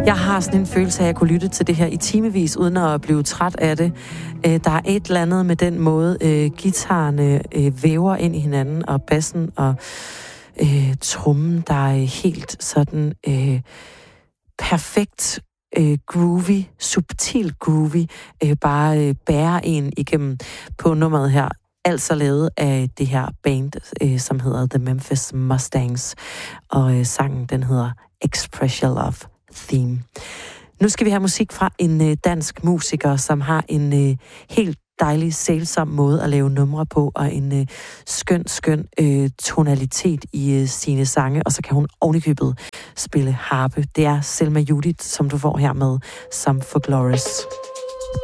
Jeg har sådan en følelse af, at jeg kunne lytte til det her i timevis, uden at blive træt af det. Der er et eller andet med den måde, guitarerne væver ind i hinanden, og bassen og trommen, der er helt sådan perfekt groovy, subtil groovy, bare bærer en igennem på nummeret her. Altså lavet af det her band, som hedder The Memphis Mustangs, og sangen, den hedder Express Your Love Theme. Nu skal vi have musik fra en dansk musiker, som har en helt dejlig, sælsom måde at lave numre på, og en skøn tonalitet i sine sange, og så kan hun ovenikøbet spille harpe. Det er Selma Judith, som du får her med Some for Glorious.